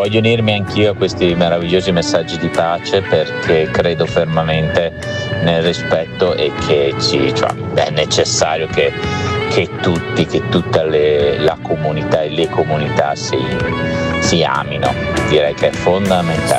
Voglio unirmi anch'io a questi meravigliosi messaggi di pace, perché credo fermamente nel rispetto e che è necessario che tutta la comunità e le comunità si amino. Direi che è fondamentale.